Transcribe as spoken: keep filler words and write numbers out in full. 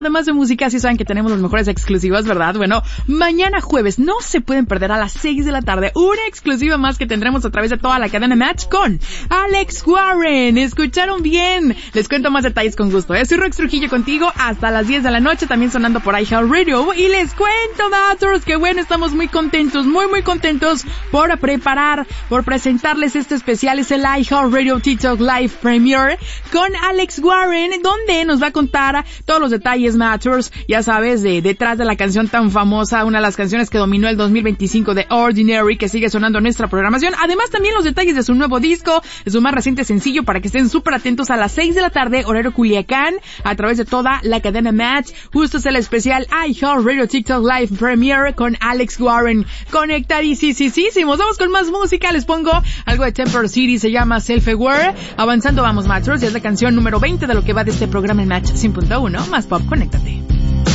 Además de música, sí saben que tenemos los mejores exclusivos, ¿verdad? Bueno, mañana jueves no se pueden perder a las seis de la tarde una exclusiva más que tendremos a través de toda la cadena Match con Alex Warren. ¿Escucharon bien? Les cuento más detalles con gusto, ¿eh? Soy Rox Trujillo contigo hasta las diez de la noche, también sonando por iHeartRadio. Y les cuento, Matters, que bueno, estamos muy contentos, muy muy contentos por preparar, por presentarles este especial. Es el iHeartRadio TikTok Live Premiere con Alex Warren, donde nos va a contar todos los detalles Matters, ya sabes, de detrás de la canción tan famosa, una de las canciones que dominó el dos mil veinticinco de Ordinary, que sigue sonando en nuestra programación. Además, también los detalles de su nuevo disco, de su más reciente sencillo, para que estén súper atentos a las seis de la tarde, horario Culiacán, a través de toda la cadena Match. Justo es el especial iHeartRadio TikTok Live Premiere con Alex Warren. Conectadísimos. Vamos con más música. Les pongo algo de Temper City, se llama Self-Aware. Avanzando, vamos, Matters, ya es la canción número veinte de lo que va de este programa en Match cien punto uno, más pop con